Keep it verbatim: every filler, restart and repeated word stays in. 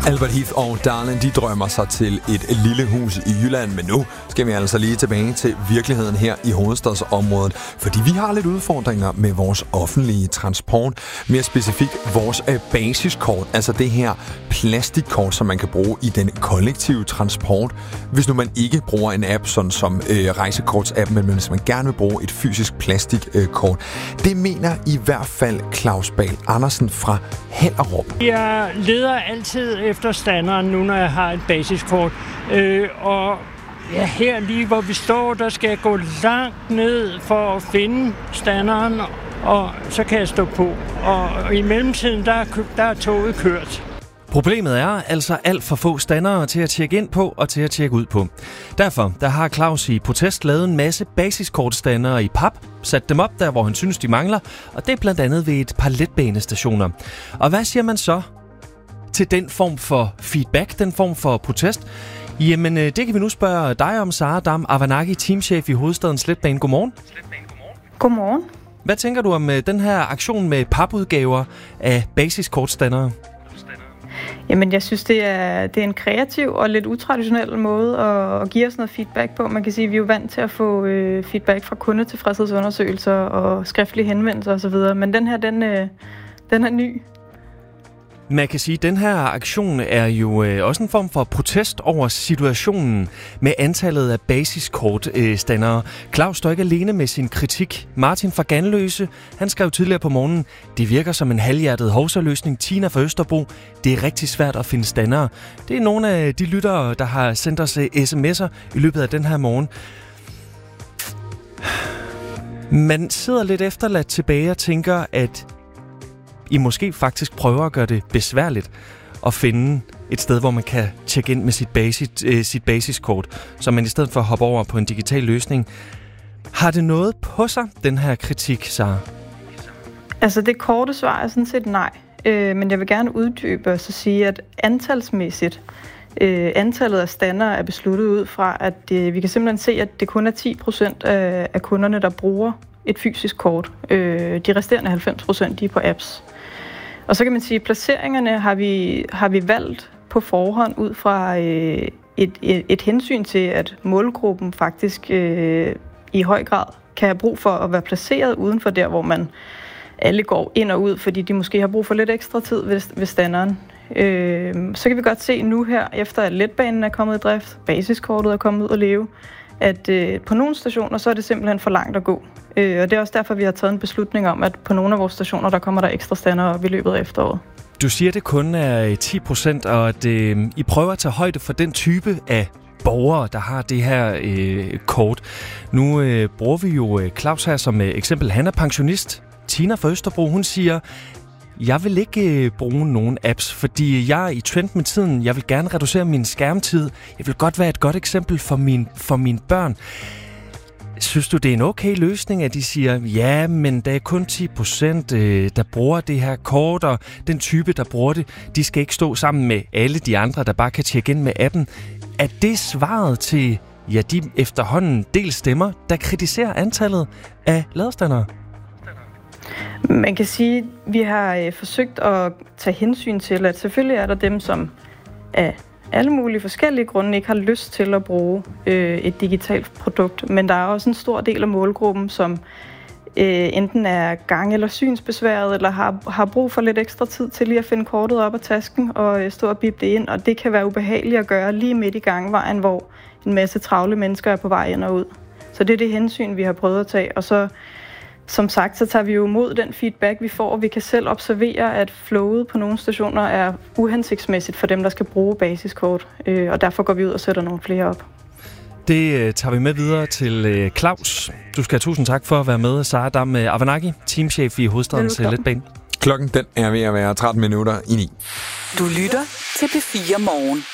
Albert Heath og Darlene, de drømmer sig til et lille hus i Jylland, men nu skal vi altså lige tilbage til virkeligheden her i hovedstadsområdet, fordi vi har lidt udfordringer med vores offentlige transport, mere specifikt vores øh, basiskort, altså det her plastikkort, som man kan bruge i den kollektive transport, hvis nu man ikke bruger en app, sådan som øh, rejsekortsappen, men hvis man gerne vil bruge et fysisk plastikkort. Øh, det mener i hvert fald Claus Bahl Andersen fra Hellerup. Jeg leder altid efter standeren nu, når jeg har et basiskort. Øh, og ja, her lige hvor vi står, der skal jeg gå langt ned for at finde standeren, og så kan jeg stå på. Og i mellemtiden, der er, der er toget kørt. Problemet er altså alt for få standere til at tjekke ind på og til at tjekke ud på. Derfor der har Claus i protest lavet en masse basiskortstandere i pap, sat dem op der, hvor han synes, de mangler, og det er blandt andet ved et par letbanestationer. Og hvad siger man så til den form for feedback, den form for protest? Jamen, det kan vi nu spørge dig om, Sara Dam Avanaki, teamchef i Hovedstadens Letbane. Godmorgen. Godmorgen. Hvad tænker du om den her aktion med papudgaver af basiskortstandere? Jamen, jeg synes, det er, det er en kreativ og lidt utraditionel måde at, at give os noget feedback på. Man kan sige, at vi er jo vant til at få øh, feedback fra kundetilfredshedsundersøgelser og skriftlige henvendelser osv., men den her, den, øh, den er ny. Man kan sige, at den her aktion er jo øh, også en form for protest over situationen med antallet af basiskortstandere. Claus står ikke alene med sin kritik. Martin fra Ganløse, han skrev tidligere på morgenen, det virker som en halvhjertet hovsaløsning. Tina fra Østerbro, det er rigtig svært at finde standere. Det er nogle af de lyttere, der har sendt os sms'er i løbet af den her morgen. Man sidder lidt efterladt tilbage og tænker, at I måske faktisk prøver at gøre det besværligt at finde et sted, hvor man kan tjekke ind med sit, basis, øh, sit basiskort, så man i stedet for at hoppe over på en digital løsning. Har det noget på sig, den her kritik, Sara? Altså det korte svar er sådan set nej, øh, men jeg vil gerne uddybe og så sige, at antalsmæssigt, øh, antallet af standere er besluttet ud fra, at øh, vi kan simpelthen se, at det kun er ti procent af, af kunderne, der bruger et fysisk kort. Øh, de resterende halvfems procent, de er på apps. Og så kan man sige, at placeringerne har vi, har vi valgt på forhånd ud fra øh, et, et, et hensyn til, at målgruppen faktisk øh, i høj grad kan have brug for at være placeret uden for der, hvor man alle går ind og ud, fordi de måske har brug for lidt ekstra tid ved, ved standeren. Øh, så kan vi godt se nu her, efter at letbanen er kommet i drift, basiskortet er kommet ud at leve, at øh, på nogle stationer, så er det simpelthen for langt at gå. Øh, og det er også derfor, vi har taget en beslutning om, at på nogle af vores stationer, der kommer der ekstra standere op i løbet af efteråret. Du siger, at det kun er ti procent, og at øh, I prøver at tage højde for den type af borgere, der har det her øh, kort. Nu øh, bruger vi jo øh, Claus her som øh, eksempel. Han er pensionist. Tina fra Østerbro, hun siger, jeg vil ikke øh, bruge nogen apps, fordi jeg er i trend med tiden. Jeg vil gerne reducere min skærmtid. Jeg vil godt være et godt eksempel for, min, for mine børn. Synes du, det er en okay løsning, at de siger, ja, men der er kun ti procent, øh, der bruger det her kort, og den type, der bruger det, de skal ikke stå sammen med alle de andre, der bare kan tjekke ind med appen. Er det svaret til, ja, de efterhånden del stemmer, der kritiserer antallet af ladestandere? Man kan sige, at vi har øh, forsøgt at tage hensyn til, at selvfølgelig er der dem, som af alle mulige forskellige grunde ikke har lyst til at bruge øh, et digitalt produkt, men der er også en stor del af målgruppen, som øh, enten er gang- eller synsbesværet, eller har, har brug for lidt ekstra tid til lige at finde kortet op af tasken og øh, stå og bippe det ind, og det kan være ubehageligt at gøre lige midt i gangvejen, hvor en masse travle mennesker er på vej ind og ud. Så det er det hensyn, vi har prøvet at tage, og så som sagt, så tager vi jo imod den feedback, vi får, og vi kan selv observere, at flowet på nogle stationer er uhensigtsmæssigt for dem, der skal bruge basiskort, øh, og derfor går vi ud og sætter nogle flere op. Det tager vi med videre til Claus. Du skal have tusind tak for at være med, Sara Dam Avanaki, teamchef i Hovedstadens Letbane. Klokken den er ved at være tretten minutter i ni. Du lytter til P fire Morgen.